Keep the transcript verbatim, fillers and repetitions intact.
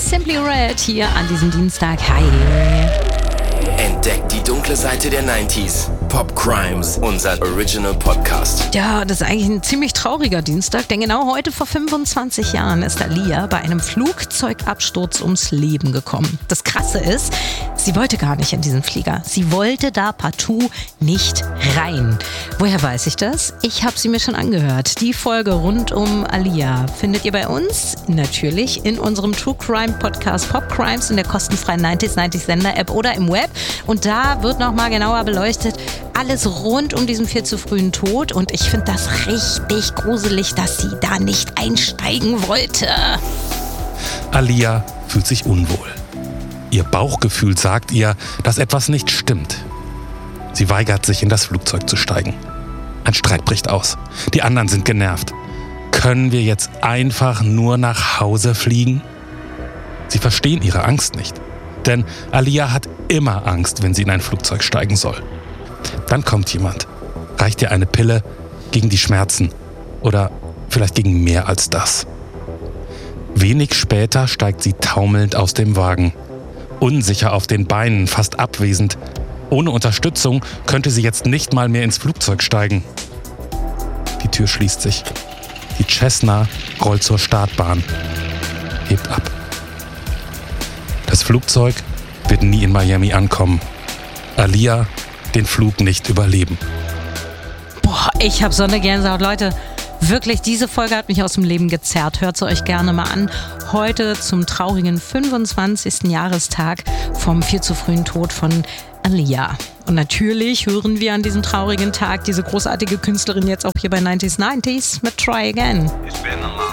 Simply Red hier an diesem Dienstag. Hi. Entdeckt die dunkle Seite der neunziger. Pop Crimes, unser Original Podcast. Ja, das ist eigentlich ein ziemlich trauriger Dienstag, denn genau heute vor fünfundzwanzig Jahren ist Aaliyah bei einem Flugzeugabsturz ums Leben gekommen. Das Krasse ist, sie wollte gar nicht in diesen Flieger. Sie wollte da partout nicht rein. Woher weiß ich das? Ich habe sie mir schon angehört. Die Folge rund um Aaliyah findet ihr bei uns natürlich in unserem True Crime Podcast Pop Crimes in der kostenfreien neunzig neunzig Sender App oder im Web. Und da wird nochmal genauer beleuchtet, alles rund um diesen viel zu frühen Tod. Und ich finde das richtig gruselig, dass sie da nicht einsteigen wollte. Aaliyah fühlt sich unwohl. Ihr Bauchgefühl sagt ihr, dass etwas nicht stimmt. Sie weigert sich, in das Flugzeug zu steigen. Ein Streit bricht aus. Die anderen sind genervt. Können wir jetzt einfach nur nach Hause fliegen? Sie verstehen ihre Angst nicht. Denn Aaliyah hat immer Angst, wenn sie in ein Flugzeug steigen soll. Dann kommt jemand, reicht ihr eine Pille gegen die Schmerzen oder vielleicht gegen mehr als das. Wenig später steigt sie taumelnd aus dem Wagen. Unsicher auf den Beinen, fast abwesend. Ohne Unterstützung könnte sie jetzt nicht mal mehr ins Flugzeug steigen. Die Tür schließt sich. Die Cessna rollt zur Startbahn, hebt ab. Das Flugzeug wird nie in Miami ankommen. Aaliyah den Flug nicht überleben. Boah, ich hab so eine Gänsehaut. Leute, wirklich, diese Folge hat mich aus dem Leben gezerrt. Hört sie euch gerne mal an. Heute zum traurigen fünfundzwanzigsten Jahrestag vom viel zu frühen Tod von Aaliyah. Und natürlich hören wir an diesem traurigen Tag diese großartige Künstlerin jetzt auch hier bei neunzig neunzig mit Try Again.